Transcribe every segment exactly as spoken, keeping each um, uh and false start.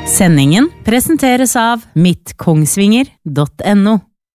Sendingen presenteres av mitt kongsvinger punktum no.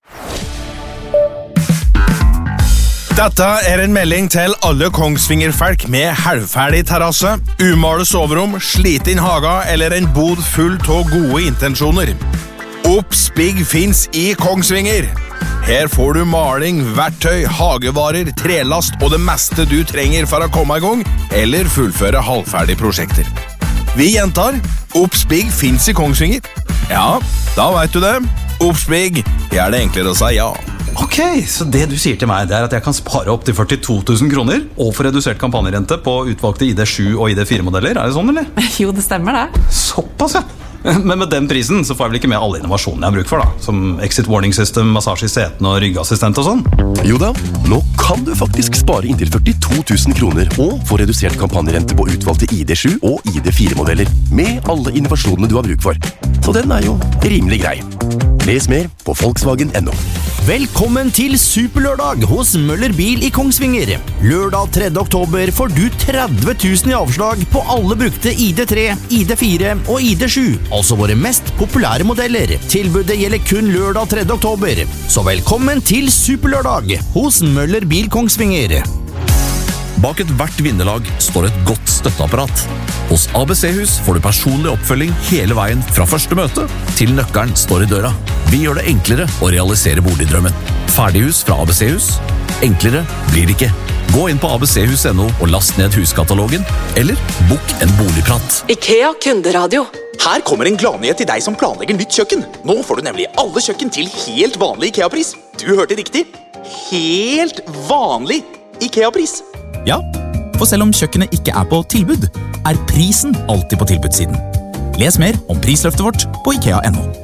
Dette er en melding til alle Kongsvinger-folk med halvferdig terrasse, umalet soverom, sliten haga eller en bod full av gode intensjoner. Oppspigg finns i Kongsvinger. Her får du maling, verktøy, hagevarer, trelast og det meste du trenger for å komme i gang eller fullføre halvferdige prosjekter. Vi gjentar, Oppspigg finns i Kongsvinger. Ja, da vet du det. Oppspigg, er det enklere å si ja. Ok, så det du sier til meg det er at jeg kan spare opp til førtito tusen kroner og få redusert kampanjerente på utvalgte I D sju og I D fire modeller, er det sånn eller? Jo, det stemmer det. Såpass, ja. Men med den prisen så får jeg vel ikke med alle innovasjonene jeg har bruk for da, som exit warning system, massasje I setene og ryggassistent og sånn? Jo da, nå kan du faktisk spare inntil førtito tusen kroner og få redusert kampanjerente på utvalgte I D sju og I D fire modeller med alle innovasjonene du har bruk for. Så den er jo rimelig grei. Les mer på Volkswagen punktum no. Velkommen til Superlørdag hos Møller Bil I Kongsvinger. Lørdag tredje oktober får du tretti tusen I avslag på alle brukte I D tre, I D fire og I D sju, altså våre mest populære modeller. Tilbudet gjelder kun lørdag tredje oktober. Så velkommen til Superlørdag hos Møller Bil Kongsvinger. Bak et hvert vinnerlag står et godt støtteapparat. Hos A B C-hus får du personlig oppfølging hele veien fra første møte til nøkkelen står I døra. Vi gjør det enklere å realisere boligdrømmen. Ferdighus fra A B C-hus. Enklere blir det ikke. Gå inn på A B C hus punktum no og last ned huskatalogen, eller bok en boligprat. IKEA kunderadio. Her kommer en gladnyhet til deg som planlegger nytt kjøkken. Nå får du nemlig alle kjøkken til helt vanlig IKEA-pris. Du hørte riktig. Helt vanlig IKEA-pris. Ja, for selv om kjøkkenet ikke er på tilbud, er prisen alltid på tilbudssiden. Les mer om prisløftet vårt på IKEA punktum no.